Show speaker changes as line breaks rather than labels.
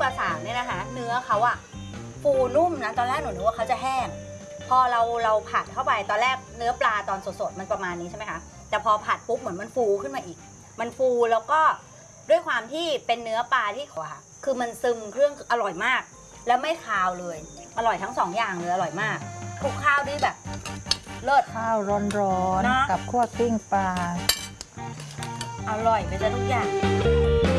ปลาสากเนี่ยนะคะเนื้อเขาอะฟูนุ่มนะตอนแรกหนูนึกว่าเขาจะแห้งพอเราผัดเข้าไปตอนแรกเนื้อปลาตอนสดๆมันประมาณนี้ใช่ไหมคะแต่พอผัดปุ๊บเหมือนมันฟูขึ้นมาอีกมันฟูแล้วก็ด้วยความที่เป็นเนื้อปลาที่ค่ะคือมันซึมเครื่องอร่อยมากแล้วไม่คาวเลยอร่อยทั้ง2อย่างเลยอร่อยมากคลุกข้าวด้วยแบบเลิศ
ข้าวร้อนๆกับคั่วกลิ้งปลา
อร่อยไปซะทุกอย่าง